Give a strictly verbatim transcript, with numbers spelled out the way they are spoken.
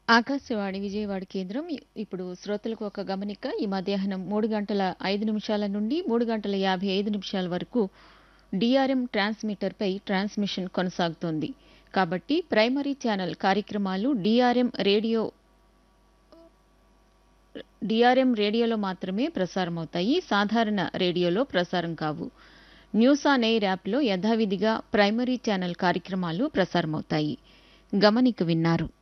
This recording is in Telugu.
ఆకాశవాణి విజయవాడ కేంద్రం ఇ- ఇప్పుడు శ్రోతలకు ఒక గమనిక. ఈ మధ్యాహ్నం మూడు గంటల ఐదు నిమిషాల నుండి మూడు గంటల యాభై ఐదు నిమిషాల వరకు డిఆర్ఎం ట్రాన్స్మిటర్పై ట్రాన్స్మిషన్ కొనసాగుతోంది. కాబట్టి ప్రైమరీ ఛానల్ కార్యక్రమాలు డిఆర్ఎం రేడియో డిఆర్ఎం రేడియోలో మాత్రమే ప్రసారమవుతాయి. సాధారణ రేడియోలో ప్రసారం కావు. న్యూస్ ఆన్ ఎయిర్ యాప్లో యథావిధిగా ప్రైమరీ ఛానల్ కార్యక్రమాలు ప్రసారమవుతాయి. గమనిక విన్నారు.